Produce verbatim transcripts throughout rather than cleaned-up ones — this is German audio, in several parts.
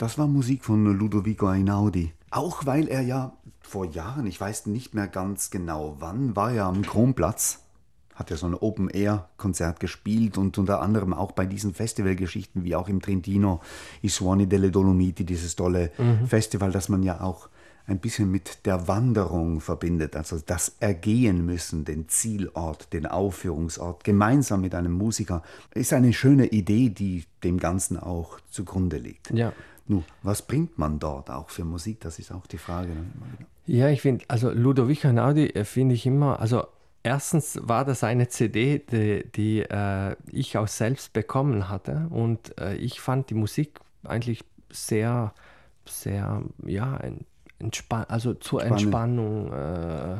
Das war Musik von Ludovico Einaudi. Auch weil er ja vor Jahren, ich weiß nicht mehr ganz genau wann, war er am Kronplatz, hat ja so ein Open-Air-Konzert gespielt und unter anderem auch bei diesen Festivalgeschichten wie auch im Trentino, I Suoni delle Dolomiti, dieses tolle mhm. Festival, das man ja auch ein bisschen mit der Wanderung verbindet, also das Ergehen müssen, den Zielort, den Aufführungsort, gemeinsam mit einem Musiker, ist eine schöne Idee, die dem Ganzen auch zugrunde liegt. Ja. Nun, was bringt man dort auch für Musik? Das ist auch die Frage. Ja, ich finde, also Ludovico Einaudi finde ich immer, also erstens war das eine C D, die, die äh, ich auch selbst bekommen hatte und äh, ich fand die Musik eigentlich sehr, sehr, ja, ein Entspann- also zur Spannend. Entspannung äh,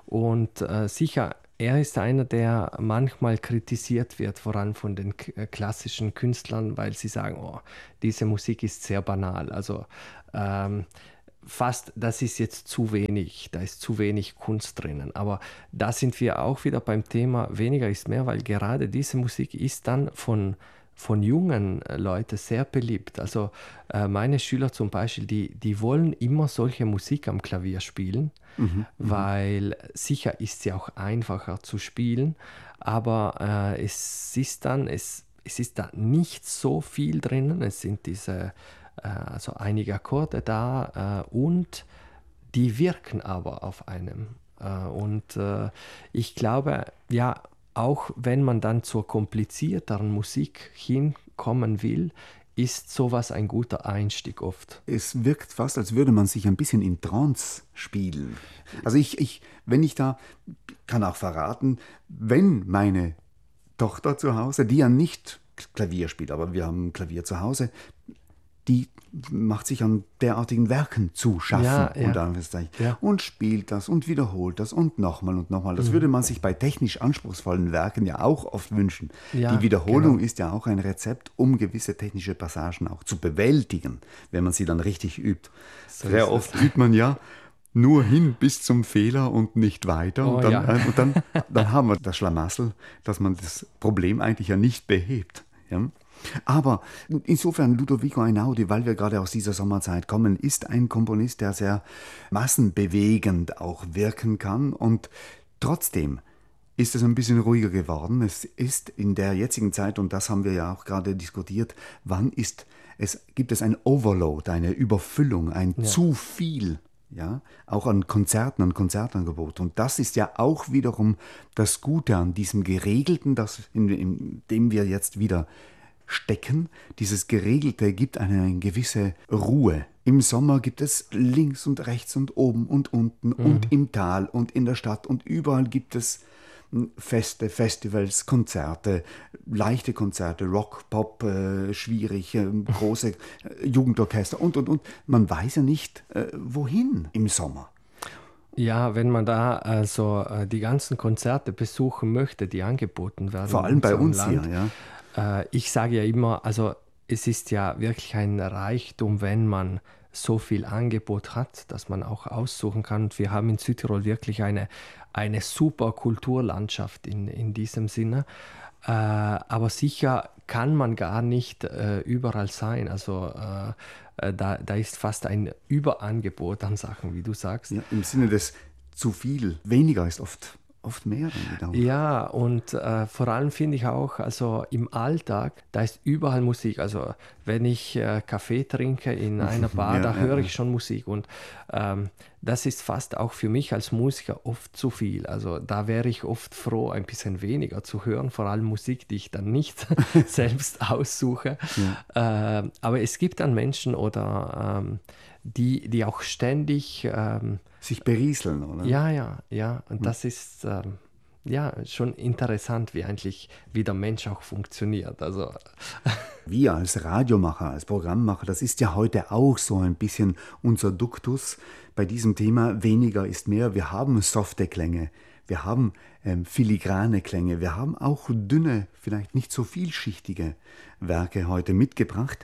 und äh, sicher, er ist einer, der manchmal kritisiert wird, vor allem von den k- klassischen Künstlern, weil sie sagen, oh, diese Musik ist sehr banal, also ähm, fast, das ist jetzt zu wenig, da ist zu wenig Kunst drinnen, aber da sind wir auch wieder beim Thema weniger ist mehr, weil gerade diese Musik ist dann von von jungen Leuten sehr beliebt. Also äh, meine Schüler zum Beispiel, die, die wollen immer solche Musik am Klavier spielen, mhm, weil sicher ist sie auch einfacher zu spielen, aber äh, es ist dann, es, es ist da nicht so viel drinnen. Es sind diese, äh, also einige Akkorde da äh, und die wirken aber auf einem. Äh, und äh, ich glaube, ja, auch wenn man dann zur komplizierteren Musik hinkommen will, ist sowas ein guter Einstieg oft. Es wirkt fast, als würde man sich ein bisschen in Trance spielen. Also ich, ich, wenn ich da, kann auch verraten, wenn meine Tochter zu Hause, die ja nicht Klavier spielt, aber wir haben Klavier zu Hause, die macht sich an derartigen Werken zu schaffen ja, ja. Und, ja. und spielt das und wiederholt das und nochmal und nochmal. Das mhm. würde man sich bei technisch anspruchsvollen Werken ja auch oft wünschen. Ja, die Wiederholung genau. ist ja auch ein Rezept, um gewisse technische Passagen auch zu bewältigen, wenn man sie dann richtig übt. So Sehr oft übt man ja nur hin bis zum Fehler und nicht weiter. Oh, und dann, ja. und dann, dann haben wir das Schlamassel, dass man das Problem eigentlich ja nicht behebt. Ja? Aber insofern Ludovico Einaudi, weil wir gerade aus dieser Sommerzeit kommen, ist ein Komponist, der sehr massenbewegend auch wirken kann und trotzdem ist es ein bisschen ruhiger geworden. Es ist in der jetzigen Zeit, und das haben wir ja auch gerade diskutiert, wann ist es, gibt es ein Overload, eine Überfüllung, ein ja. zu viel, ja, auch an Konzerten, an Konzertangebot. Und das ist ja auch wiederum das Gute an diesem Geregelten, das in, in dem wir jetzt wieder stecken. Dieses Geregelte gibt eine, eine gewisse Ruhe. Im Sommer gibt es links und rechts und oben und unten mhm. und im Tal und in der Stadt und überall gibt es Feste, Festivals, Konzerte, leichte Konzerte, Rock, Pop, äh, schwierig, äh, große äh, Jugendorchester und, und, und. Man weiß ja nicht, äh, wohin im Sommer. Ja, wenn man da also äh, die ganzen Konzerte besuchen möchte, die angeboten werden. Vor allem bei uns Land, hier, ja. Ich sage ja immer, also es ist ja wirklich ein Reichtum, wenn man so viel Angebot hat, dass man auch aussuchen kann. Und wir haben in Südtirol wirklich eine, eine super Kulturlandschaft in, in diesem Sinne. Äh, aber sicher kann man gar nicht äh, überall sein. Also äh, da, da ist fast ein Überangebot an Sachen, wie du sagst. Ja, im Sinne des zu viel. Weniger ist oft Oft mehr dann wieder. Ja, und äh, vor allem finde ich auch, also im Alltag, da ist überall Musik. Also wenn ich äh, Kaffee trinke in einer Bar, ja, da höre ja, ich schon Musik. Und ähm, das ist fast auch für mich als Musiker oft zu viel. Also da wäre ich oft froh, ein bisschen weniger zu hören, vor allem Musik, die ich dann nicht selbst aussuche. Ja. Äh, aber es gibt dann Menschen oder ähm, die, die auch ständig ähm, sich berieseln, oder? Ja, ja, ja. Und das ist ähm, ja schon interessant, wie eigentlich wie der Mensch auch funktioniert. Also wir als Radiomacher, als Programmmacher, das ist ja heute auch so ein bisschen unser Duktus bei diesem Thema. Weniger ist mehr. Wir haben softe Klänge, wir haben ähm, filigrane Klänge, wir haben auch dünne, vielleicht nicht so vielschichtige Werke heute mitgebracht.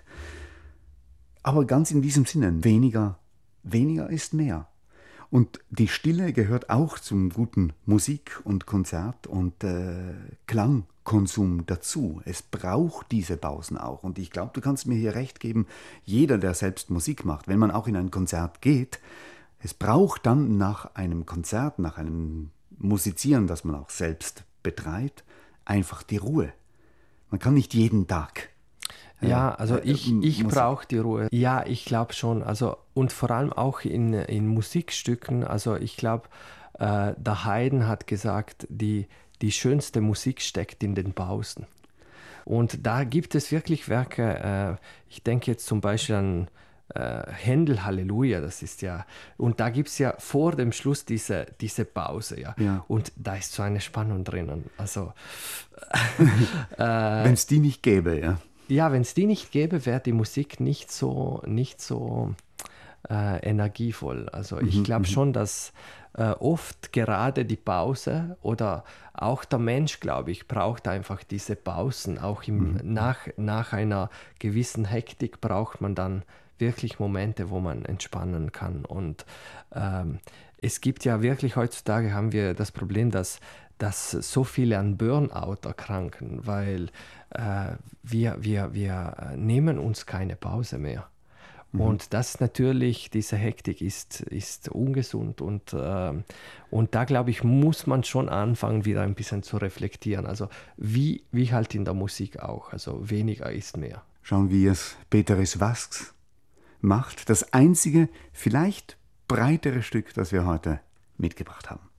Aber ganz in diesem Sinne, weniger, weniger ist mehr. Und die Stille gehört auch zum guten Musik und Konzert und äh, Klang Konsum dazu. Es braucht diese Pausen auch. Und ich glaube, du kannst mir hier recht geben, jeder, der selbst Musik macht, wenn man auch in ein Konzert geht, es braucht dann nach einem Konzert, nach einem Musizieren, das man auch selbst betreibt, einfach die Ruhe. Man kann nicht jeden Tag. Ja, also ich, ich Musik. brauche die Ruhe. Ja, ich glaube schon. Also, und vor allem auch in, in Musikstücken. Also ich glaube, äh, der Haydn hat gesagt, die, die schönste Musik steckt in den Pausen. Und da gibt es wirklich Werke, äh, ich denke jetzt zum Beispiel an äh, Händel Halleluja, das ist ja, und da gibt es ja vor dem Schluss diese, diese Pause, ja. Ja. Und da ist so eine Spannung drinnen. Also, äh, wenn es die nicht gäbe, ja. Ja, wenn es die nicht gäbe, wäre die Musik nicht so, nicht so äh, energievoll. Also ich Mhm, glaube mhm. schon, dass äh, oft gerade die Pause oder auch der Mensch, glaube ich, braucht einfach diese Pausen. Auch im, Mhm. nach, nach einer gewissen Hektik braucht man dann wirklich Momente, wo man entspannen kann. Und ähm, es gibt ja wirklich, heutzutage haben wir das Problem, dass, dass so viele an Burnout erkranken, weil äh, wir, wir, wir nehmen uns keine Pause mehr. Mhm. Und das natürlich, diese Hektik ist, ist ungesund. Und, äh, und da, glaube ich, muss man schon anfangen, wieder ein bisschen zu reflektieren. Also wie, wie halt in der Musik auch. Also weniger ist mehr. Schauen, wie es Peteris Vasks macht. Das einzige, vielleicht breitere Stück, das wir heute mitgebracht haben.